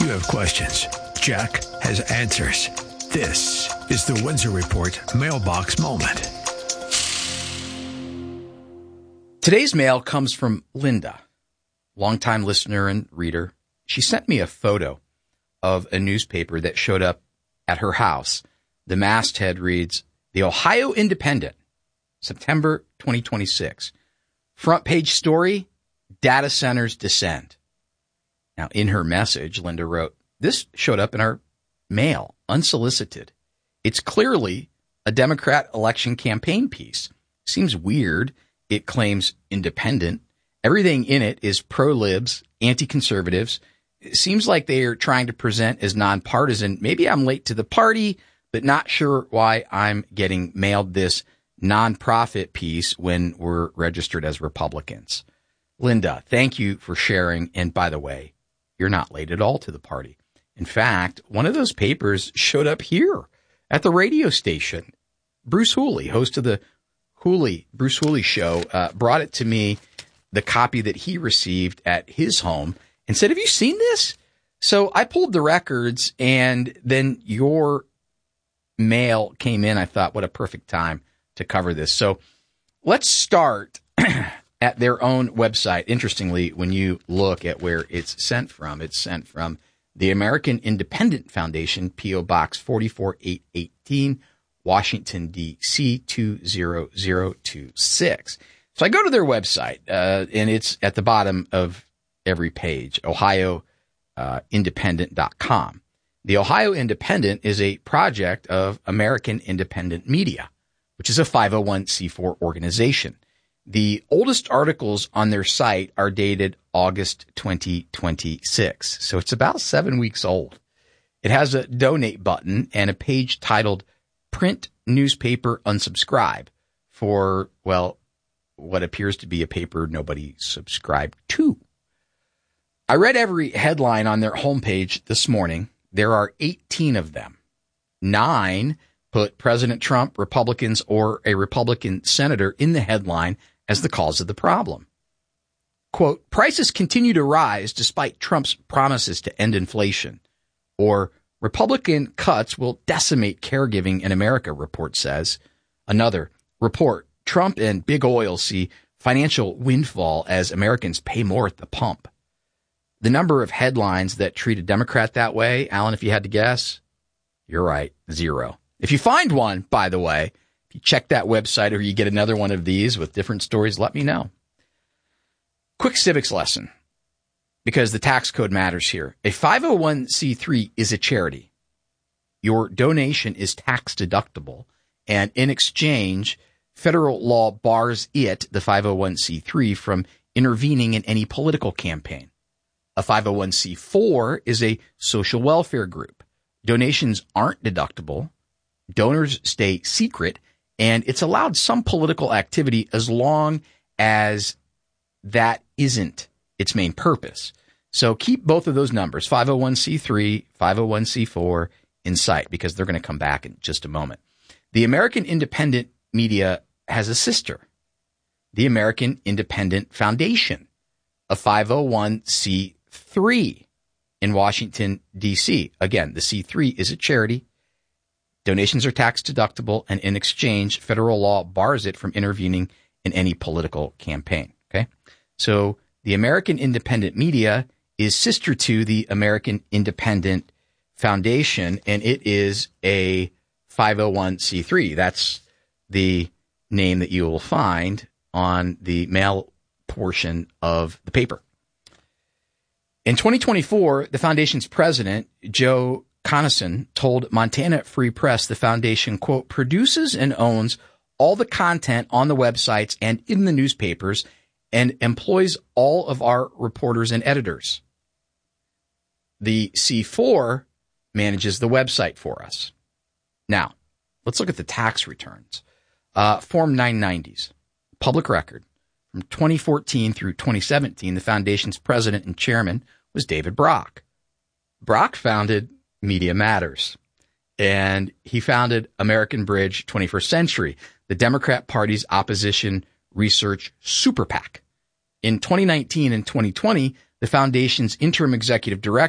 You have questions. Jack has answers. This is the Windsor Report Mailbox Moment. Today's mail comes from Linda, longtime listener and reader. She sent me a photo of a newspaper that showed up at her house. The masthead reads, The Ohio Independent, September 2026. Front page story, data centers descend. Now, in her message, Linda wrote, this showed up in our mail, unsolicited. It's clearly a Democrat election campaign piece. Seems weird. It claims independent. Everything in it is pro-libs, anti-conservatives. It seems like they are trying to present as nonpartisan. Maybe I'm late to the party, but not sure why I'm getting mailed this nonprofit piece when we're registered as Republicans. Linda, thank you for sharing. And by the way, you're not late at all to the party. In fact, one of those papers showed up here at the radio station. Bruce Hooley, host of the Bruce Hooley show, brought it to me, the copy that he received at his home, and said, have you seen this? So I pulled the records, and then your mail came in. I thought, what a perfect time to cover this. So let's start at their own website. Interestingly, when you look at where it's sent from the American Independent Foundation, P.O. Box 44818, Washington, D.C. 20026. So I go to their website, and it's at the bottom of every page, ohioindependent.com. The Ohio Independent is a project of American Independent Media, which is a 501c4 organization. The oldest articles on their site are dated August 2026, so it's about 7 weeks old. It has a donate button and a page titled Print Newspaper Unsubscribe for, well, what appears to be a paper nobody subscribed to. I read every headline on their homepage this morning. There are 18 of them. 9 put President Trump, Republicans, or a Republican senator in the headline as the cause of the problem. Quote, prices continue to rise despite Trump's promises to end inflation. Or Republican cuts will decimate caregiving in America, report says. Another report, Trump and big oil see financial windfall as Americans pay more at the pump. The number of headlines that treat a Democrat that way, Alan, if you had to guess, you're right, 0. If you find one, by the way, if you check that website or you get another one of these with different stories, let me know. Quick civics lesson, because the tax code matters here. A 501c3 is a charity. Your donation is tax deductible, and in exchange, federal law bars it, the 501c3, from intervening in any political campaign. A 501c4 is a social welfare group. Donations aren't deductible. Donors stay secret, and it's allowed some political activity as long as that isn't its main purpose. So keep both of those numbers, 501c3, 501c4, in sight, because they're going to come back in just a moment. The American Independent Media has a sister, the American Independent Foundation, a 501c3 in Washington, D.C. Again, the C3 is a charity. Donations are tax deductible, and in exchange, federal law bars it from intervening in any political campaign. Okay, so the American Independent Media is sister to the American Independent Foundation, and it is a 501c3. That's the name that you will find on the mail portion of the paper. In 2024, the foundation's president, Joe Conason, told Montana Free Press the foundation, quote, produces and owns all the content on the websites and in the newspapers and employs all of our reporters and editors. The C4 manages the website for us. Now, let's look at the tax returns. Form 990s, public record. From 2014 through 2017, the foundation's president and chairman was David Brock. Brock founded Media Matters, and he founded American Bridge 21st Century, the Democrat Party's opposition research super PAC. In 2019 and 2020, the foundation's interim executive director